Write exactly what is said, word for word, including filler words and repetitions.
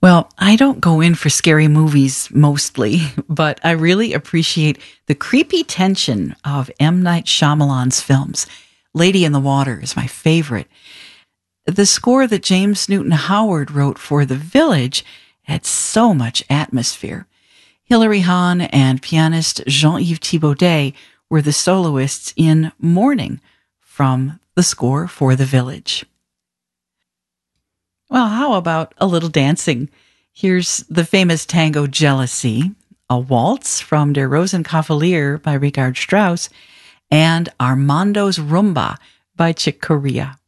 Well, I don't go in for scary movies mostly, but I really appreciate the creepy tension of M. Night Shyamalan's films. Lady in the Water is my favorite. The score that James Newton Howard wrote for The Village had so much atmosphere. Hilary Hahn and pianist Jean-Yves Thibaudet were the soloists in Morning from the score for The Village. Well, how about a little dancing? Here's the famous tango Jealousy, a waltz from Der Rosenkavalier by Richard Strauss, and Armando's Rumba by Chick Corea.